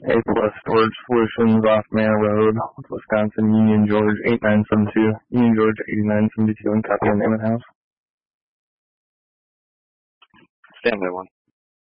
A Plus Storage Solutions off Manor Road, Wisconsin, Union George 8972, Union George 8972, and copy the name of the house. Family one.